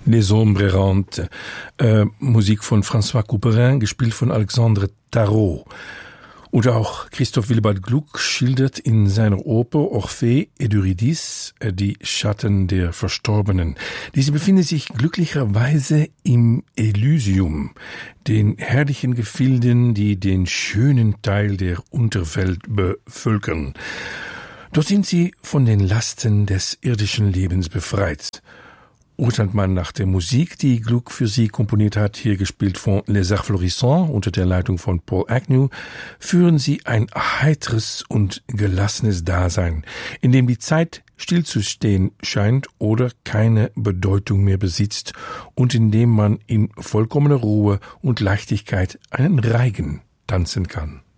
Les Ombres Errantes, Musik von François Couperin, gespielt von Alexandre Tarot. Oder auch Christoph Willibald Gluck schildert in seiner Oper Orphée et Eurydice die Schatten der Verstorbenen. Diese befinden sich glücklicherweise im Elysium, den herrlichen Gefilden, die den schönen Teil der Unterwelt bevölkern. Dort sind sie von den Lasten des irdischen Lebens befreit. Urteilt man nach der Musik, die Gluck für sie komponiert hat, hier gespielt von Les Arts Florissants unter der Leitung von Paul Agnew, führen sie ein heiteres und gelassenes Dasein, in dem die Zeit stillzustehen scheint oder keine Bedeutung mehr besitzt und in dem man in vollkommener Ruhe und Leichtigkeit einen Reigen tanzen kann.